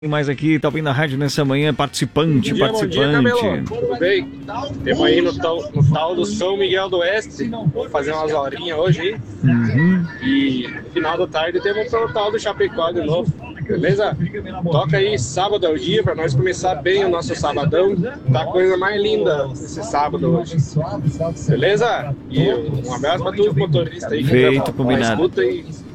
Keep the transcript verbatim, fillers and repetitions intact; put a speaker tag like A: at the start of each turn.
A: Mais aqui, tá ouvindo a rádio nessa manhã, participante,
B: Bom dia,
A: participante.
B: Bom dia, tudo bem? Temos aí no tal, no tal do São Miguel do Oeste, vamos fazer umas horinhas hoje aí.
A: Uhum.
B: E no final da tarde temos pro tal do Chapecó de novo, beleza? Toca aí, sábado é o dia, pra nós começar bem o nosso sabadão. Tá a coisa mais linda esse sábado hoje, beleza? E um abraço pra todos os motoristas aí que
A: Feito,
B: tá,
A: combinado.
B: escuta e